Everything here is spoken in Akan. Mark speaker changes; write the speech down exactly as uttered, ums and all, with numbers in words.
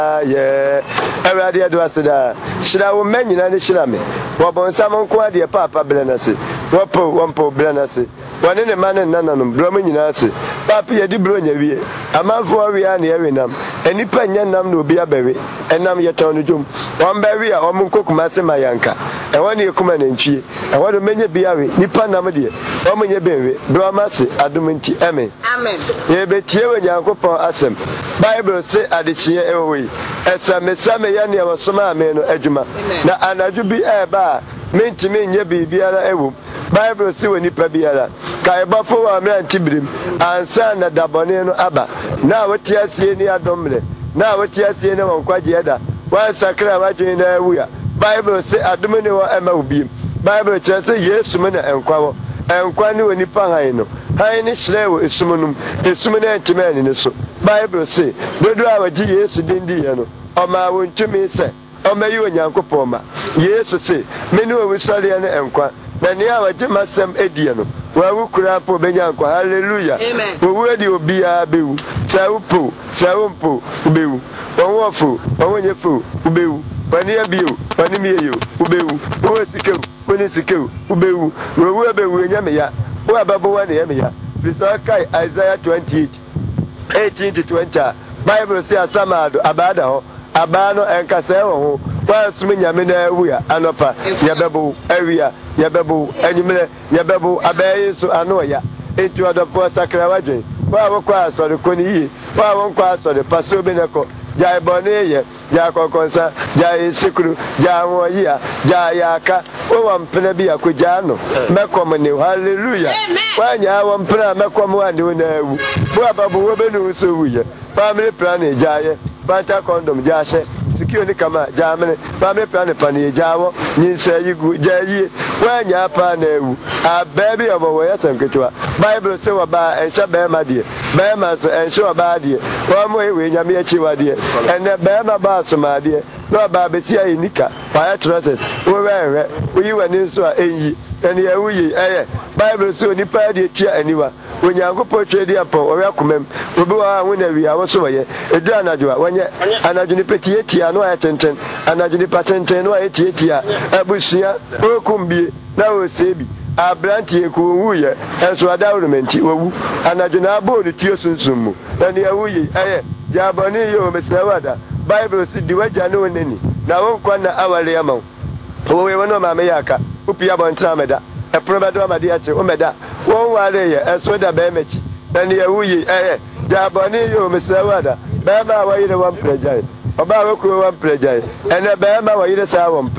Speaker 1: yeah, every do as da. Should I woman in any shilame? What on some quadia papa blenasi? What po one po blenasi? One in a man and none of them, blooming in us. Papi, a dibronia, a man for we are near them. Any penyan nam no be a berry, and nam yet on the doom. One berry, a woman cook Massa Mayanka, and one year come and chi, and what a many be a nipa namadi, woman ye berry, Bramasi, Aduminti, Amen. Amen. Ye be tear when Yanko Assem. Bible say at the cheer away. As a Messama Yania was some man or Ejuma. Now, and I do be a bar, mean to me, ye be Biara Ewu. Bible say when you Pabiara. Kaibafo wa mea tibrim ansa na daboneno aba na wati asie ni adomle na wati asie ni wankwaje eda wan sakra wadwen na awuya Bible say adome ne wa ema ubim Bible che say Yesu me na enkwawo enkwa ni woni pa han no han ni hrewo esumunum esum na entimani ne so Bible say dodo a waji Yesu dindi ye no o ma wontumi se o mayi onyankopon ma Yesu say me ni owu sare ne enkwa na ni a waji masem edie no wa wukura po benyankwa hallelujah amen wo wedi obia bewu sa upo sa umpo ubewu won wofu won nyefu ubewu wani abiu wani miyeyo ubewu wo sikewu woni sikewu ubewu wo abewu nyame ya wo ababo wani yame ya Kai Isaiah twenty-eight eighteen to twenty Bible say asamado abada ho abano enkasa wo ho wa sumi nyame na awuya anopa yabebo awia yabebo enyimle yabebo abaye so anoya etu odopo sakra wadwen wa wokwa asore koni yi wa wonkwa asore paso beneko jai boneye ja kokonsa ja isikru ja woyia ja yaka o wampena bi akoja no mekom ne hallelujah wanya wampena mekom wande na awu bo ababu wo benu so wuye family plan jaye banta condom jashe sikio ni kama jamene family plan pan jawo nyinsa yigu jayi wanya pa na awu ababi obo ya sanketwa Bible say wa ba ensha be ma die be ma so ensha wa ba die wa mo ewe nyame achi wa die ene be ma ba so ma die no ba be sia inika fire trousers wo wewe wo yi wani so a enyi ene ya wuyi eye Bible say oni pa die tua aniwa onyankopɔ twedi apɔ wo yakomam obi wa ho na wi awo so ye edu anadwo wonye anadwo ni petie tia no ayetenten anadwo ni patenten no ayetie tia abusua okumbie na wo sebi abrantie ko wuye enso adawrumenti owu anadwo na abo ni tio sunsunmu na ne awuyi eye jabani yo mesna wada Bible si di waja no neni na wonkwa na awale amaw wo we wono ma me yaka upia bontra meda e probedo amade ya che o meda won wale ye enso da be mechi na ne awuyi eye jabani yo mesna wada be ma wa yire wan prejai oba we ko wan prejai ene be ma wa yire sa wan